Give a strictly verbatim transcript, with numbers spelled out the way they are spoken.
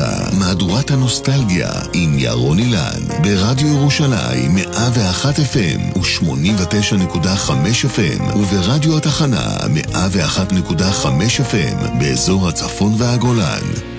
מהדורת הנוסטלגיה עם ירון אילן ברדיו ירושלים מאה ואחת אף אם ו-שמונים ותשע נקודה חמש אף אם וברדיו התחנה מאה ואחת נקודה חמש אף אם באזור הצפון והגולן.